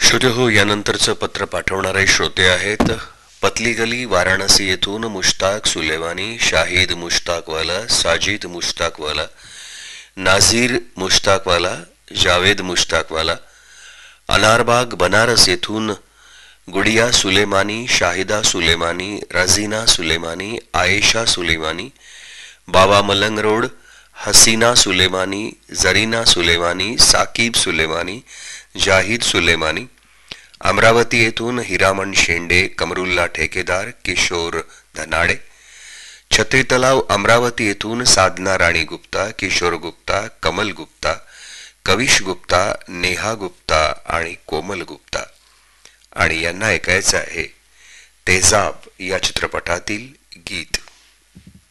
श्रोते हो, यानंतरचं पत्र पाठवणारे श्रोते आहेत पतली गली वाराणसी येथून मुश्ताक सुलेमानी, शाहिद मुश्ताकवाला, साजिद मुश्ताकवाला, नाझीर मुश्ताकवाला, जावेद मुश्ताकवाला. अनारबाग बनारस येथून Gudiya Soleimani, Shahida Soleimani, रजीना Soleimani, Ayesha Soleimani. बाबा मलंग road Hasina Soleimani, Zarina Soleimani, Saqib Soleimani, Zahid Soleimani. Amravati येथून हिरामण शेंडे, कमरुल्ला ठेकेदार, किशोर धनाडे. छत्री तलाव अमरावती येथून साधना राणी गुप्ता, किशोर गुप्ता, कमल गुप्ता, कविश गुप्ता, नेहा गुप्ता आणि कोमल गुप्ता. आणि यांना ऐकायचं आहे तेजाब या चित्रपटातील गीत.